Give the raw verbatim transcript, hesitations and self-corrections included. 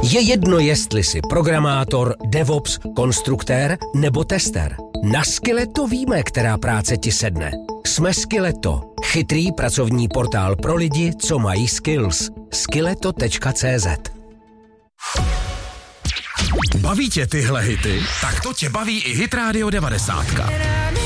Je jedno, jestli jsi programátor, DevOps, konstruktér nebo tester. Na Skilleto víme, která práce ti sedne. Jsme Skilleto, chytrý pracovní portál pro lidi, co mají skills. skilleto tečka cé zet. Baví tě tyhle hity? Tak to tě baví i Hit Radio devadesát.